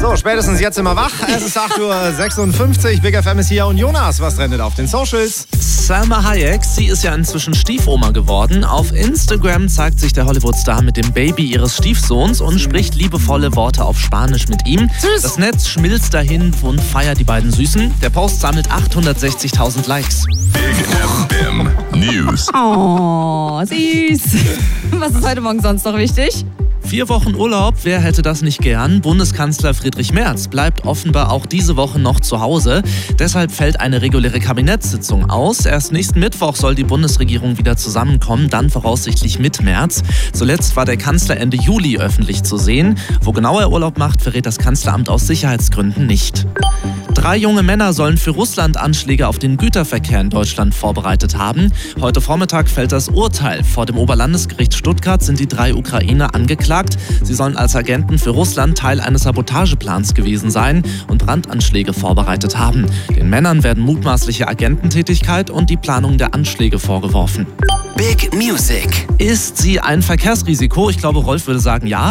So, spätestens jetzt immer wach. Es ist 8:56 Uhr. Big FM ist hier und Jonas, was trendet auf den Socials? Salma Hayek, sie ist ja inzwischen Stiefoma geworden. Auf Instagram zeigt sich der Hollywood-Star mit dem Baby ihres Stiefsohns und spricht liebevolle Worte auf Spanisch mit ihm. Süß. Das Netz schmilzt dahin und feiert die beiden Süßen. Der Post sammelt 860.000 Likes. Big FM News. Oh, süß. Was ist heute Morgen sonst noch wichtig? 4 Wochen Urlaub, wer hätte das nicht gern? Bundeskanzler Friedrich Merz bleibt offenbar auch diese Woche noch zu Hause. Deshalb fällt eine reguläre Kabinettssitzung aus. Erst nächsten Mittwoch soll die Bundesregierung wieder zusammenkommen, dann voraussichtlich mit März. Zuletzt war der Kanzler Ende Juli öffentlich zu sehen. Wo genau er Urlaub macht, verrät das Kanzleramt aus Sicherheitsgründen nicht. 3 junge Männer sollen für Russland Anschläge auf den Güterverkehr in Deutschland vorbereitet haben. Heute Vormittag fällt das Urteil. Vor dem Oberlandesgericht Stuttgart sind die 3 Ukrainer angeklagt. Sie sollen als Agenten für Russland Teil eines Sabotageplans gewesen sein und Brandanschläge vorbereitet haben. Den Männern werden mutmaßliche Agententätigkeit und die Planung der Anschläge vorgeworfen. Big Music. Ist sie ein Verkehrsrisiko? Ich glaube, Rolf würde sagen ja.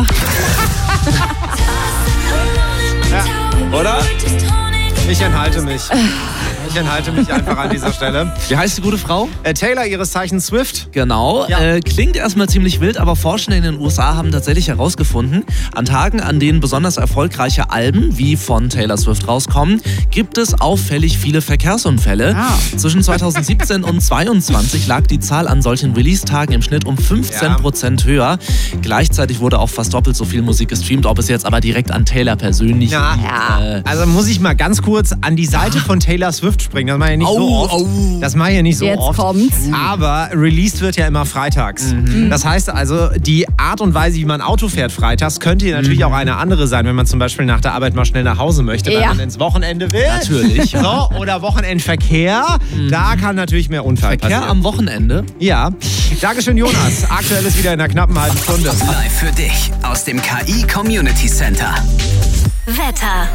Oder? Ich enthalte mich. Ich enthalte mich einfach an dieser Stelle. Wie heißt die gute Frau? Taylor, ihres Zeichens Swift. Genau. Ja. Klingt erstmal ziemlich wild, aber Forscher in den USA haben tatsächlich herausgefunden, an Tagen, an denen besonders erfolgreiche Alben wie von Taylor Swift rauskommen, gibt es auffällig viele Verkehrsunfälle. Zwischen 2017 und 2022 lag die Zahl an solchen Release-Tagen im Schnitt um 15% höher. Gleichzeitig wurde auch fast doppelt so viel Musik gestreamt, ob es jetzt aber direkt an Taylor persönlich liegt. Also muss ich mal ganz kurz an die Seite von Taylor Swift springen. Das mache ich nicht so oft. Das mache ich nicht so Jetzt oft. kommt's. Aber released wird ja immer freitags. Das heißt also, die Art und Weise, wie man Auto fährt freitags, könnte natürlich auch eine andere sein, wenn man zum Beispiel nach der Arbeit mal schnell nach Hause möchte, weil man ins Wochenende will. Natürlich. So, oder Wochenendverkehr. Da kann natürlich mehr Unfall Verkehr passieren. am Wochenende. Ja. Dankeschön, Jonas. Aktuell ist wieder in einer knappen halben Stunde. Live für dich aus dem KI Community Center. Wetter.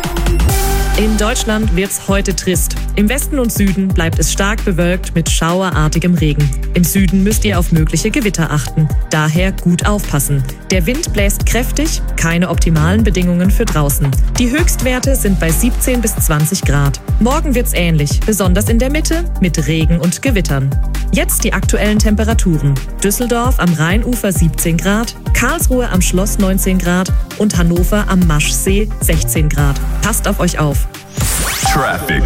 In Deutschland wird's heute trist. Im Westen und Süden bleibt es stark bewölkt mit schauerartigem Regen. Im Süden müsst ihr auf mögliche Gewitter achten. Daher gut aufpassen. Der Wind bläst kräftig, keine optimalen Bedingungen für draußen. Die Höchstwerte sind bei 17 bis 20 Grad. Morgen wird's ähnlich, besonders in der Mitte mit Regen und Gewittern. Jetzt die aktuellen Temperaturen. Düsseldorf am Rheinufer 17 Grad, Karlsruhe am Schloss 19 Grad und Hannover am Maschsee 16 Grad. Passt auf euch auf. Traffic.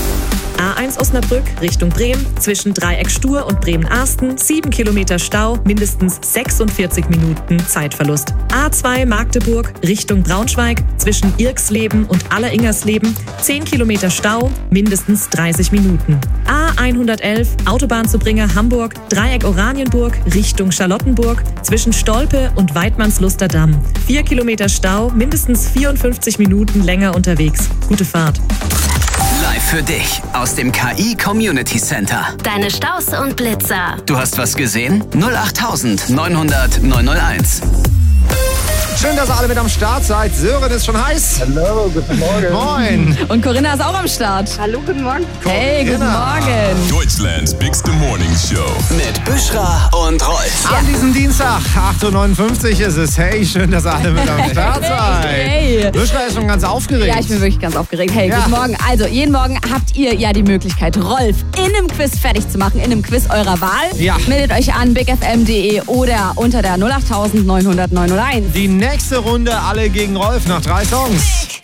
A1 Osnabrück Richtung Bremen, zwischen Dreieck Stur und Bremen-Arsten, 7 Kilometer Stau, mindestens 46 Minuten Zeitverlust. A2 Magdeburg Richtung Braunschweig, zwischen Irksleben und Alleringersleben, 10 Kilometer Stau, mindestens 30 Minuten. A111 Autobahn zu Bringer Hamburg, Dreieck Oranienburg Richtung Charlottenburg, zwischen Stolpe und Weidmannsluster Damm. 4 Kilometer Stau, mindestens 54 Minuten länger unterwegs. Gute Fahrt. Live für dich aus dem KI Community Center. Deine Staus und Blitzer. Du hast was gesehen? 08900 901. Schön, dass ihr alle mit am Start seid. Sören ist schon heiß. Hallo, guten Morgen. Moin. Und Corinna ist auch am Start. Hallo, guten Morgen. Hey, guten Morgen. Deutschlands Bigste Morning Show. Mit Büschra und Rolf. An diesem Dienstag, 8:59 Uhr ist es. Hey, schön, dass ihr alle mit am Start seid. Hey. Büschra ist schon ganz aufgeregt. Ja, ich bin wirklich ganz aufgeregt. Hey, Ja. guten Morgen. Also, jeden Morgen habt ihr ja die Möglichkeit, Rolf in einem Quiz fertig zu machen, in einem Quiz eurer Wahl. Ja. Meldet euch an bigfm.de oder unter der 08900 901. Die nächste Runde alle gegen Rolf nach 3 Songs.